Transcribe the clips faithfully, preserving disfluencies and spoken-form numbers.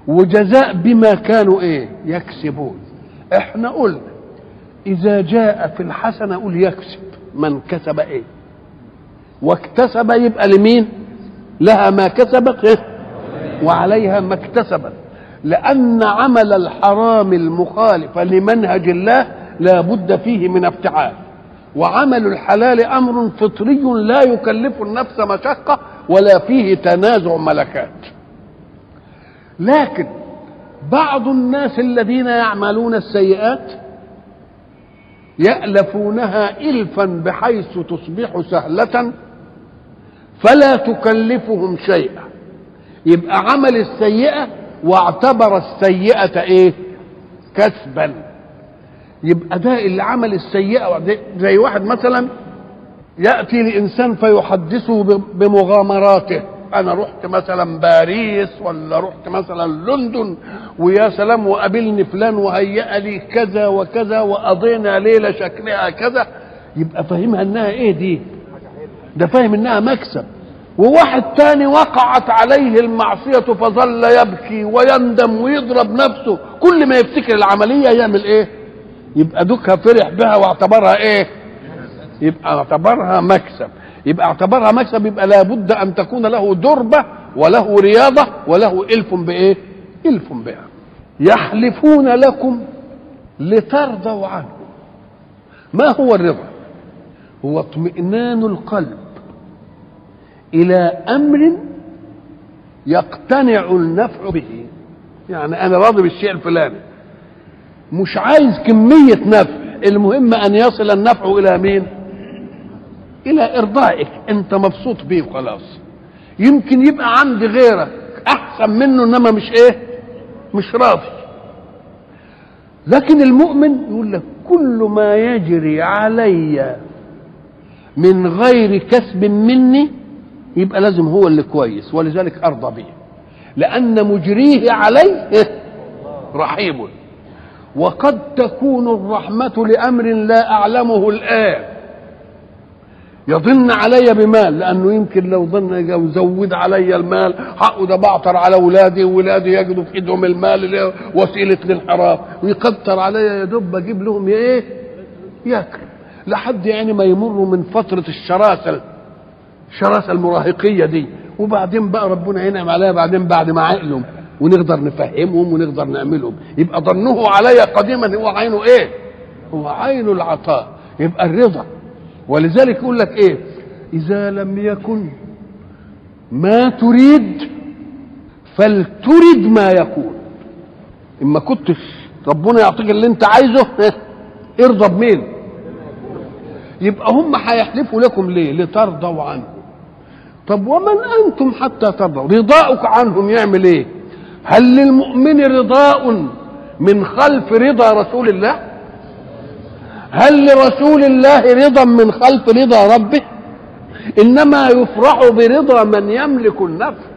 وجزاء بما كانوا ايه يكسبون. احنا قلنا اذا جاء في الحسنه قول يكسب، من كسب ايه واكتسب يبقى لمين؟ لها ما كسبت إيه؟ وعليها ما اكتسبت، لان عمل الحرام المخالف لمنهج الله لا بد فيه من افتعال، وعمل الحلال امر فطري لا يكلف النفس مشقه ولا فيه تنازع ملكات. لكن بعض الناس الذين يعملون السيئات يألفونها إلفا بحيث تصبح سهلة فلا تكلفهم شيئا، يبقى عمل السيئة واعتبر السيئة ايه؟ كسبا. يبقى ده اللي عمل السيئة زي واحد مثلا يأتي لإنسان فيحدثه بمغامراته، أنا رحت مثلا باريس ولا رحت مثلا لندن ويا سلام وقابلني فلان وهيأ لي كذا وكذا وقضينا ليلة شكلها كذا، يبقى فاهمها إنها إيه دي؟ ده فاهم إنها مكسب. وواحد تاني وقعت عليه المعصية فظل يبكي ويندم ويضرب نفسه، كل ما يفتكر العملية يعمل إيه؟ يبقى دوكها فرح بها واعتبرها إيه؟ يبقى اعتبرها مكسب. يبقى اعتبرها مكسب، يبقى لابد ان تكون له دربه وله رياضه وله الف بايه؟ الف بها. يحلفون لكم لترضوا عنه. ما هو الرضا؟ هو اطمئنان القلب الى امر يقتنع النفع به. يعني انا راضي بالشيء الفلاني، مش عايز كميه نفع، المهم ان يصل النفع الى مين؟ الى ارضائك، انت مبسوط بيه وخلاص. يمكن يبقى عندي غيرك احسن منه انما مش ايه؟ مش راضي. لكن المؤمن يقول لك كل ما يجري علي من غير كسب مني يبقى لازم هو اللي كويس، ولذلك ارضى به، لان مجريه علي رحيم. وقد تكون الرحمة لأمر لا أعلمه الآن، يظن علي بمال، لأنه يمكن لو ظن يزود علي المال حقه ده بعطر على أولادي وولادي يجدوا في إيدهم المال وسيلة للحرام، ويكتر علي يا دوب أجيب لهم إيه؟ ياكل لحد يعني ما يمروا من فترة الشراسة الشراسة المراهقية دي، وبعدين بقى ربنا ينعم عليها بعدين بعد ما عقلهم ونقدر نفهمهم ونقدر نعملهم. يبقى ظنه علي قديما هو عينه ايه؟ هو عين العطاء، يبقى الرضا. ولذلك يقول لك ايه؟ اذا لم يكن ما تريد فلترد ما يكون. اما كنتش ربنا يعطيك اللي انت عايزه ارضى بمين؟ يبقى هم هيحلفوا لكم ليه؟ لترضوا عنه. طب ومن انتم حتى ترضوا؟ رضاؤك عنهم يعمل ايه؟ هل للمؤمن رضاء من خلف رضا رسول الله؟ هل لرسول الله رضا من خلف رضا ربه؟ انما يفرح برضا من يملك النفس.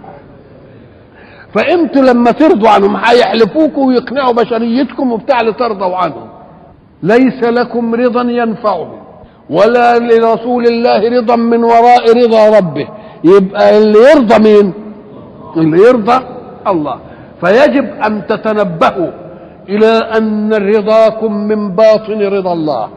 فانتوا لما ترضوا عنهم هيحلفوكم ويقنعوا بشريتكم وبتاع لترضوا عنهم. ليس لكم رضا ينفعهم ولا لرسول الله رضا من وراء رضا ربه. يبقى اللي يرضى مين؟ اللي يرضى الله. فيجب أن تتنبهوا إلى أن رضاكم من باطن رضا الله،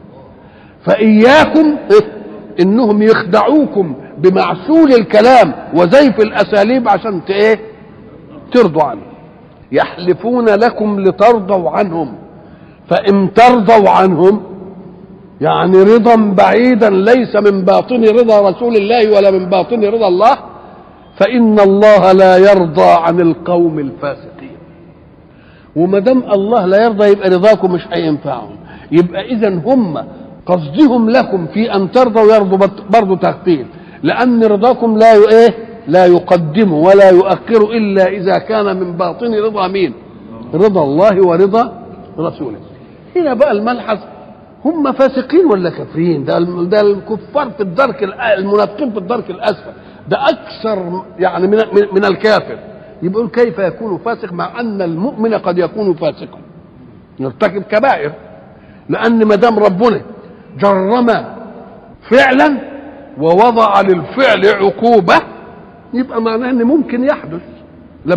فإياكم إنهم يخدعوكم بمعسول الكلام وزيف الأساليب عشان إيه؟ ترضوا عنهم. يحلفون لكم لترضوا عنهم، فإن ترضوا عنهم يعني رضا بعيدا ليس من باطن رضا رسول الله ولا من باطن رضا الله، فإن الله لا يرضى عن القوم الفاسقين. وما دام الله لا يرضى يبقى رضاكم مش هينفعهم. يبقى إذا هم قصدهم لكم في أن ترضوا يرضوا برضه تغفيل، لأن رضاكم لا ايه؟ لا يقدم ولا يؤخر إلا إذا كان من باطن رضا مين؟ رضا الله ورضا رسوله. هنا بقى الملحظ، هم فاسقين ولا كافرين؟ ده ده الكفار في الدرك، المنافقين في الدرك الأسفل، ده أكثر يعني من من الكافر. يقول كيف يكون فاسق مع أن المؤمن قد يكون فاسقا يرتكب كبائر؟ لأن ما دام ربنا جرم فعلا ووضع للفعل عقوبة يبقى معناه أن ممكن يحدث.